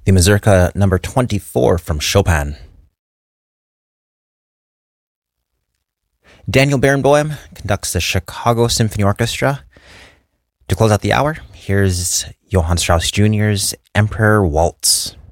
the Mazurka number 24 from Chopin. Daniel Barenboim conducts the Chicago Symphony Orchestra. To close out the hour, here's Johann Strauss Jr.'s Emperor Waltz.